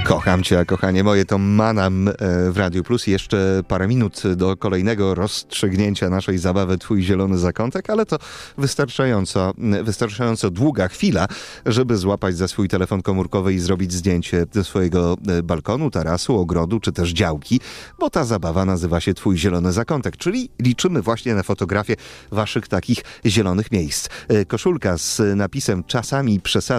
Kocham cię, kochanie moje, to Manam w Radiu Plus. Jeszcze parę minut do kolejnego rozstrzygnięcia naszej zabawy Twój zielony zakątek, ale to wystarczająco długa chwila, żeby złapać za swój telefon komórkowy i zrobić zdjęcie ze swojego balkonu, tarasu, ogrodu czy też działki, bo ta zabawa nazywa się Twój zielony zakątek, czyli liczymy właśnie na fotografię waszych takich zielonych miejsc. Koszulka z napisem "Czasami przesadzam"